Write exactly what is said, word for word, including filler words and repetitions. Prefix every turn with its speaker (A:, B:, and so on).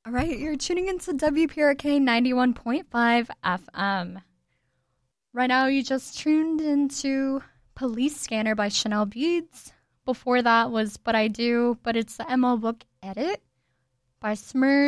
A: All right, you're tuning into W P R K ninety-one point five F M. Right now, you just tuned into Police Scanner by Chanel Beads. Before that was But I Do, but it's the M L Book Edit by Smurf.